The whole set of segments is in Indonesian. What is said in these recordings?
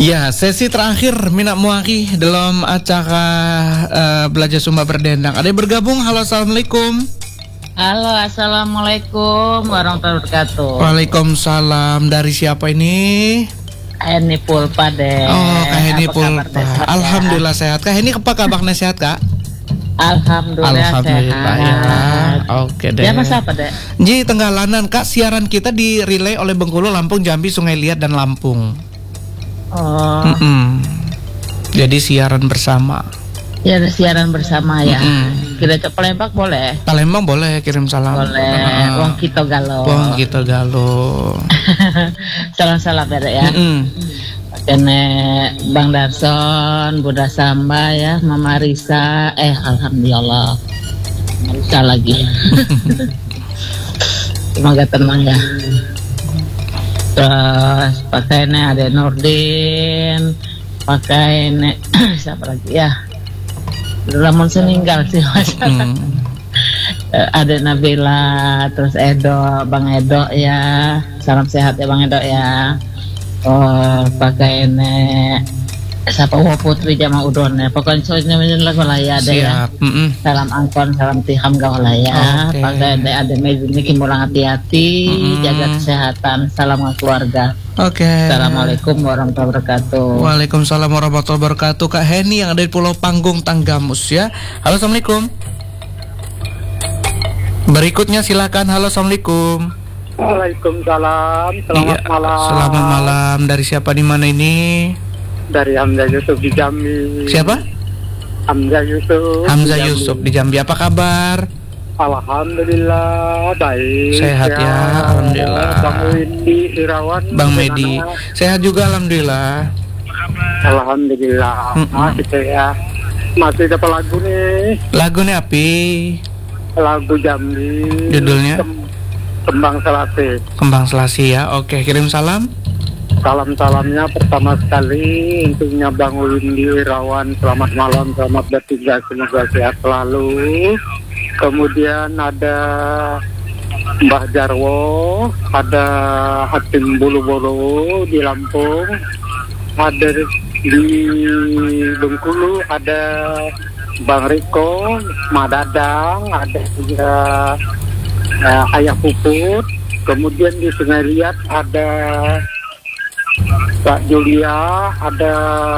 Ya, sesi terakhir Mina Muaki dalam acara Belajar Sumba Berdendang. Ada yang bergabung. Halo, assalamualaikum. Halo, assalamualaikum warahmatullahi wabarakatuh. Waalaikumsalam. Dari siapa ini? Heni Pulpa deh. Oh, Kak Heni Pulpa. Alhamdulillah sehat. Kak Heni apa kabarnya, sehat Kak? Alhamdulillah sehat. Ya. Oke deh. Ya, mas apa deh? Ji Tenggalanan Kak, siaran kita di relay oleh Bengkulu, Lampung, Jambi, Sungai Liat dan Lampung. Oh. Jadi siaran bersama. Ya, ada siaran bersama ya. Kita ke Palembang boleh? Palembang boleh, kirim salam. Boleh. Wong Kito Galo. Wong Kito Galo. Salam-salam ya. Kene Bang Darson, Bunda Samba ya, Mama Risa. Alhamdulillah. Risa lagi. Semoga tenang ya. Terus pakai ada Nurdin, pakai siapa lagi ya? Ramon seninggal sih masalah. Ada Nabila, terus Edo, Bang Edo ya. Salam sehat ya Bang Edo ya. Oh, pakai siapa Putri Jama Udon ya. Pokoknya soalnya lagu lah ya ada ya. Salam angkon, salam tiham gak lah ya. Pakai ada Mezini Mulang hati-hati, jaga kesehatan. Salam keluarga. Assalamualaikum warahmatullahi wabarakatuh. Waalaikumsalam warahmatullahi wabarakatuh. Kak Heni yang ada di Pulau Panggung Tanggamus ya. Halo, assalamualaikum. Berikutnya silakan. Halo, assalamualaikum. Waalaikumsalam. Selamat malam. Selamat malam. Dari siapa, di mana ini? Dari Hamzah Yusuf di Jambi. Siapa? Hamzah Yusuf. Hamzah Yusuf di Jambi. Apa kabar? Alhamdulillah baik. Sehat ya, alhamdulillah. Bang Windy Irawan. Bang Medi. Sehat juga alhamdulillah. Alhamdulillah. Gitu ya. Masih dapat lagu nih. Lagunya api? Lagu Jambi. Judulnya? Kembang Selasi. Kembang Selasi ya. Oke, kirim salam. Salam-salamnya pertama sekali untuknya Bang Windy Irawan. Selamat malam, selamat bertugas, semoga sehat selalu. Kemudian ada Mbah Jarwo, ada Hatim Bulu-Bulu di Lampung, ada di Bengkulu, ada Bang Riko, Madadang, ada juga Ayah Puput. Kemudian di Sungai Liat ada Pak Julia, ada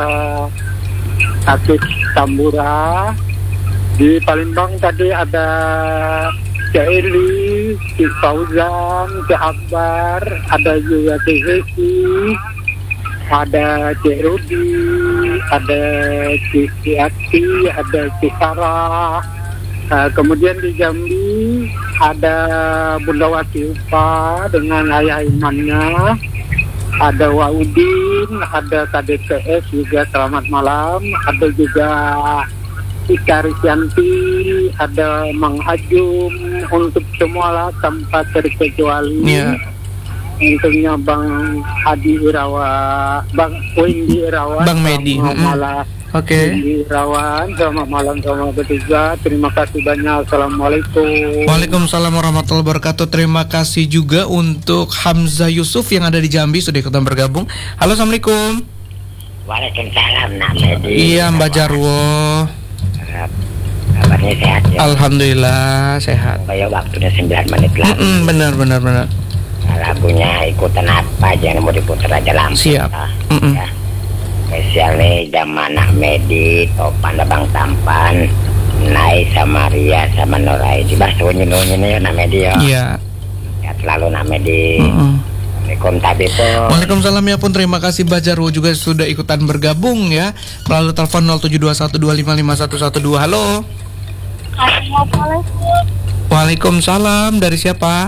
Atis Tambura. Di Palembang tadi ada Cik Eli, Cik Fauzan, Cik Akbar, ada juga Cik Heki, ada Cik Rudi, ada Cik Ati, ada Cik Sarah. Kemudian di Jambi ada Bunda Wati Upa dengan ayah imannya, ada Waudin, ada KDPS juga selamat malam, ada juga Ika Risyanti, ada Mang Hajum, untuk semua lah tanpa terkecuali. Untungnya Bang Adi Irawan, Bang Windy Irawan, Bang Medi. Windy Irawan, selamat malam, selamat bertugas. Terima kasih banyak. Assalamualaikum. Waalaikumsalam warahmatullahi wabarakatuh. Terima kasih juga untuk Hamzah Yusuf yang ada di Jambi sudah ikutan bergabung. Halo, assalamualaikum. Waalaikumsalam, Nak Medi. Iya, Mbak Jarwo. Kabarnya sehat ya? Alhamdulillah sehat. Kayak waktunya 9 menit lagi. Benar. Lagunya ikutan apa aja yang mau diputar aja langsung. Siap. Ya. Spesial nih zaman Nak Medi, Topan, Bang Tampan, Nai sama Ria sama Norai. Dibahas nunyi ya Nak Medi ya. Iya. Ya selalu Nak Medi. Assalamualaikum Tabi pun. Waalaikumsalam ya pun, terima kasih Mbak Jarwo juga sudah ikutan bergabung ya melalui telepon 0721255112. Halo. Assalamualaikum. Waalaikumsalam. Dari siapa?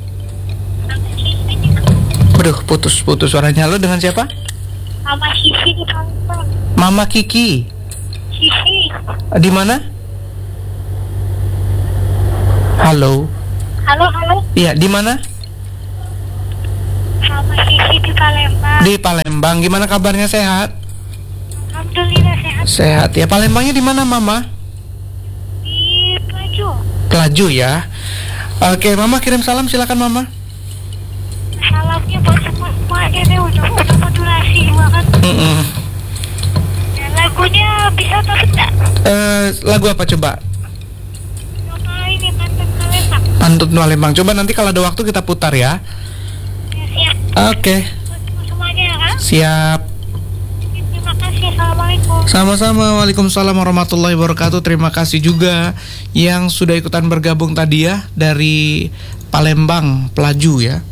Waduh, putus suaranya. Halo, dengan siapa? Mama Sisi di Palembang. Mama Kiki. Sisi. Di mana? Halo. Halo. Iya, di mana? Mama Sisi di Palembang. Di Palembang. Gimana kabarnya, sehat? Alhamdulillah sehat. Sehat ya. Palembangnya di mana, Mama? Di Pelaju. Pelaju ya. Oke, Mama kirim salam, silakan Mama. Salamnya buat semua aja deh, udah modulasi 2 kan. Mm-mm. Ya, lagunya bisa atau tidak? Lagu apa coba? Coba ini Pantun Palembang. Pantun Palembang. Coba nanti kalau ada waktu kita putar ya. Ya, siap. Oke, Untuk semuanya ya kan. siap. Terima kasih. Assalamualaikum. Sama-sama. Waalaikumsalam warahmatullahi wabarakatuh. Terima kasih juga yang sudah ikutan bergabung tadi ya dari Palembang, Pelaju ya.